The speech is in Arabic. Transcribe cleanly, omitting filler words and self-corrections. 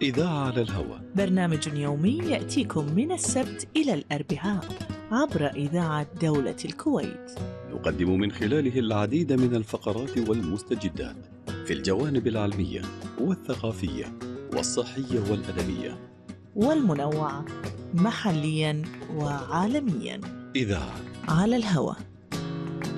إذاعة على الهواء، برنامج يومي يأتيكم من السبت إلى الأربعاء عبر إذاعة دولة الكويت. نقدم من خلاله العديد من الفقرات والمستجدات في الجوانب العلمية والثقافية والصحية والأدبية والمنوعة محليا وعالميا. إذاعة على الهواء.